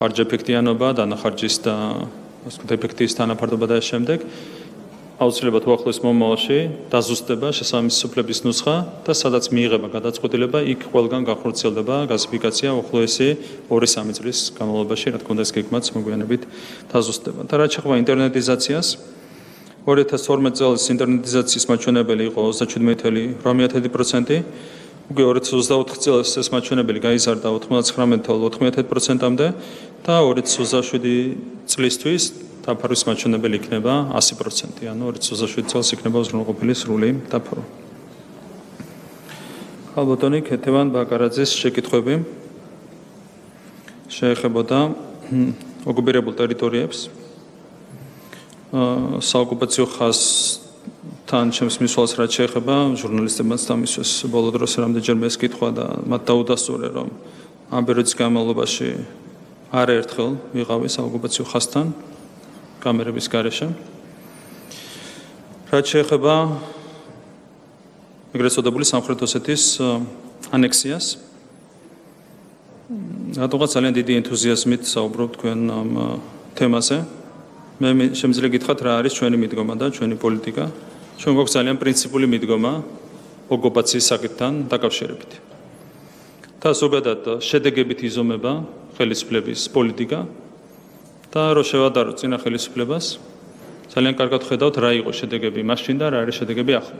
ხარჯეფექტიანობა, დანახარჯის და ეფექტის თანაფარდობა და შემდეგ აუცილებლად უახლოეს მომავალში დაზუსტება შესაბამისი უფლების ნუსხა და სადაც მიიღება გადაწყვეტილება, იქ ყველგან გახორციელდება გაზიფიკაცია უახლოესი 2-3 წლის განმავლობაში, რა თქმა უნდა, ეს გეგმაც მოგვიანებით დაზუსტდება. და რაც შეეხება ინტერნეტიზაციას, 2012 წელს ინტერნეტიზაციის მაჩვენებელი იყო 37.8%, უკვე 2024 წელს ეს მაჩვენებელი გაიზარდა 99.4%-მდე და 2027 წლისთვის დაფარვის მაჩვენებელი იქნება 100%, ანუ 2027 წელს იქნება უზრუნველყოფილი სრული დაფარვა. ალბათონი ქეთევან ბაკარაძის შეკითხვები შეეხებოდა ოკუპირებულ ტერიტორიებს, საოკუპაციო ხაზთან ჩემს მისვლას რაც შეეხება, ჟურნალისტებმაც დამისვეს ბოლო დროს რამდენჯერმე ეს კითხვა და მათ დაუდასტურე, რომ ამ პერიოდის განმავლობაში არაერთხელ ვიყავი საოკუპაციო ხაზთან კამერების გარეშე. რაც შეეხება ეგრეთ წოდებული სამხრეთ ოსეთის ანექსიას, რატომღაც ძალიან დიდი ენთუზიაზმით საუბრობ თქვენ ამ თემაზე. მე შემიძლია გითხრათ რა არის ჩვენი მიდგომა და ჩვენი პოლიტიკა. ჩვენ გვაქვს ძალიან პრინციპული მიდგომა ოკუპაციის საკითხთან დაკავშირებით. და ზოგადად შედეგებით იზომება ხელისუფლების პოლიტიკა და რო შევადაროთ წინა ხელისუფლებას, ძალიან კარგად ხედავთ რა იყო შედეგები მაშინ და რა არის შედეგები ახლა.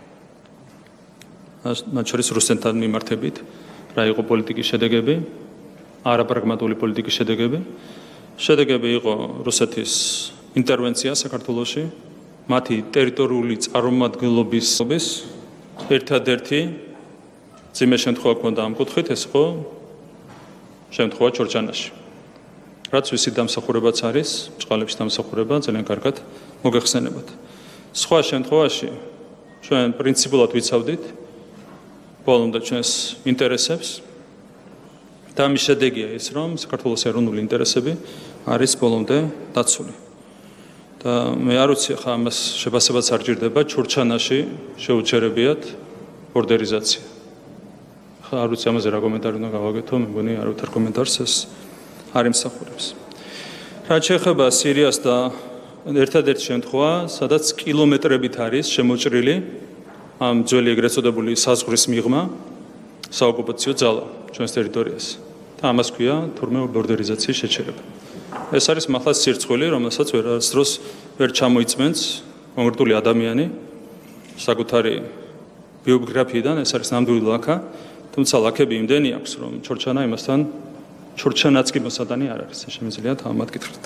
მათ შორის რუსეთთან მიმართებით რა იყო პოლიტიკის შედეგები, არაპრაგმატული პოლიტიკის შედეგები. შედეგები იყო რუსეთის ინტერვენცია საქართველოში, მათი ტერიტორიული წარმომადგენლობის ერთადერთი ძიმე შემთხვევა ჰქონდა ამ კუთხით, ეს იყო შემთხვევა ჩორჩანაში. რაც ვისი დამსახურებაც არის, ჭყალებში დამსახურება ძალიან კარგად მოგეხსენებათ. სხვა შემთხვევაში ჩვენ პრინციპულად ვიცავდით ბოლომდე ჩვენს ინტერესებს და ამის შედეგია ის, რომ საქართველოს ეროვნული ინტერესები არის ბოლომდე დაცული. და მე არ ვიცი, ხა ამას შეფასებაც არ ჭირდება, ჩორჩანაში შეუჩერებიათ ბორდერიზაცია. ხა არ ვიცი ამაზე რა კომენტარი უნდა გავაკეთო, მე მგონი არავითარ კომენტარს ეს არ იმსახურებს. რაც შეეხება სირიას და ერთადერთი შემთხვევა, სადაც კილომეტრებით არის შემოჭრილი ამ ძველი ეგრეთ წოდებული საზღვრის მიღმა საოკუპაციო ძალა ჩვენს ტერიტორიაზე. და ამას ქვია თურმე ბორდერიზაციის შეჩერება. ეს არის მართლაც სირცხვილი, რომელსაც ვერას დროს ვერ ჩამოიწმენს კონკრეტული ადამიანი საკუთარი ბიოგრაფიიდან, ეს არის ნამდვილი ლაქა, თუმცა ლაქები იმდენი აქვს, რომ ჩორჩანა იმასთან ჩორჩანაც კი მოსადანი არ არის, შემიძლია თავად გითხრათ.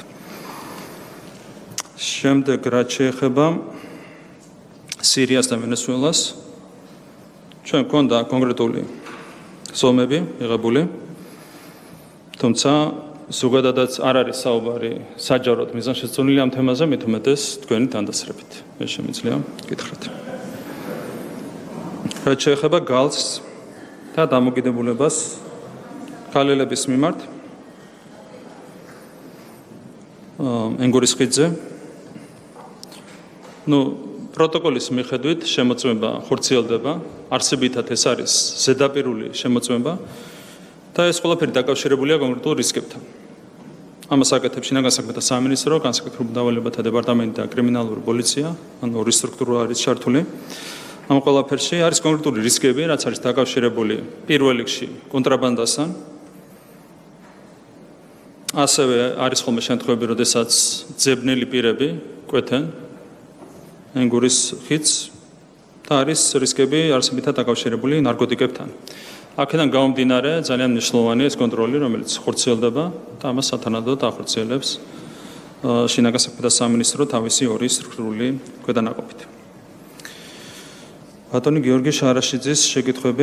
შემდეგ რაც შეეხება სირიას და ვენესუელას, ჩვენ გვქონდა კონკრეტული ზომები მიღებული, თუმცა ზოგადადაც არ არის საუბარი საჯაროდ მიზანშეწონილი ამ თემაზე, მით უმეტეს თქვენი თანდასწრებით. მე შემიძლია გითხრათ. რაც შეეხება გალს და დამოკიდებულებას ქალელების მიმართ ენგურის ხიდზე, პროტოკოლის მიხედვით შემოწმება ხორციელდება, არსებითად ეს არის ზედაპირული შემოწმება და ეს ყველაფერი დაკავშირებულია კონკრეტულ რისკებთან. ამას აკეთებს შინაგან საქმეთა სამინისტრო, განსაკუთრებულ დავალებათა დეპარტამენტი და კრიმინალური პოლიცია, ანუ ორი სტრუქტურა არის ჩართული. ამ ყველაფერში არის კონკრეტული რისკები, რაც არის დაკავშირებული პირველ რიგში კონტრაბანდასთან. ასევე არის ხოლმე შემთხვევები, როდესაც ძებნელი პირები კვეთენ ენგურის ხიდს და არის რისკები არსებითად დაკავშირებული ნარკოტიკებთან. აქედან გამომდინარე ძალიან მნიშვნელოვანია ეს კონტროლი, რომელიც ხორციელდება და ამას სათანადოდ ახორციელებს შინაგან საქმეთა სამინისტრო თავისი ორი სტრუქტურული ქვედანაყოფით. ბატონი გიორგი შარაშიძის შეკითხვები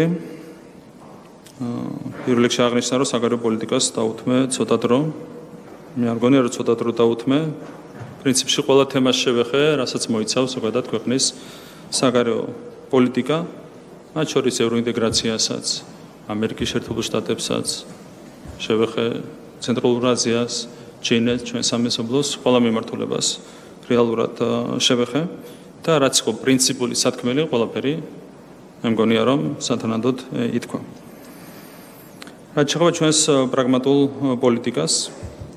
პირველ რიგში აღნიშნა, რომ საგარეო პოლიტიკას დაუთმე ცოტა დრო. მე არ მგონია, რომ ცოტა დრო დაუთმე. პრინციპში ყველა თემას შევეხე, რასაც მოიცავს ზოგადად ქვეყნის საგარეო პოლიტიკა, მათ შორის ევროინტეგრაციასაც, ამერიკის შეერთებულ შტატებსაც, შევეხე ცენტრალურ აზიას, ჩინეთს, ჩვენ სამეზობლოს, ყველა მიმართულებას რეალურად შევეხე და რაც იყო პრინციპული სათქმელი, ყველაფერი მე მგონია, რომ სათანადოდ ითქვა. რაც შეეხება ჩვენს პრაგმატულ პოლიტიკას,